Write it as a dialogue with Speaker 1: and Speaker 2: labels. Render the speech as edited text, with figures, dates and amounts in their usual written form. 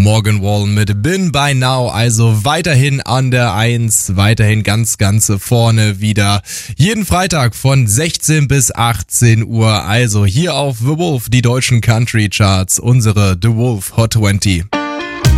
Speaker 1: Morgan Wallen mit Been By Now, also weiterhin an der 1, weiterhin ganz vorne wieder. Jeden Freitag von 16 bis 18 Uhr, also hier auf The Wolf, die deutschen Country Charts, unsere The Wolf Hot 20.